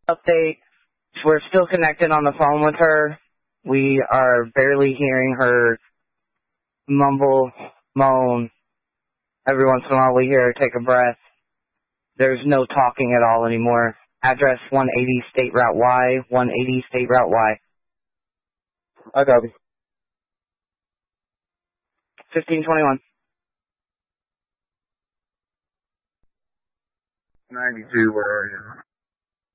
Update. We're still connected on the phone with her. We are barely hearing her mumble, moan. Every once in a while we hear her take a breath. There's no talking at all anymore. Address 180 State Route Y, 180 State Route Y. I copy. 1521. 92, where are you?